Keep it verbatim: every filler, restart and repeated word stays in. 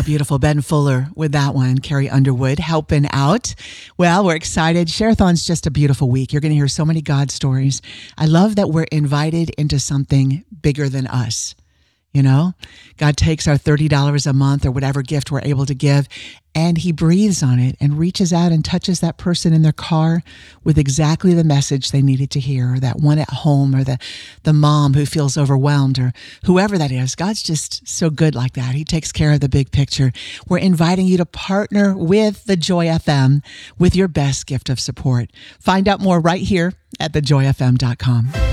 beautiful. Ben Fuller with that one. Carrie Underwood helping out. Well, we're excited. Share-a-thon's just a beautiful week. You're going to hear so many God stories. I love that we're invited into something bigger than us. You know, God takes our thirty dollars a month or whatever gift we're able to give, and he breathes on it and reaches out and touches that person in their car with exactly the message they needed to hear, or that one at home, or the, the mom who feels overwhelmed, or whoever that is. God's just so good like that. He takes care of the big picture. We're inviting you to partner with the Joy F M with your best gift of support. Find out more right here at the joy f m dot com.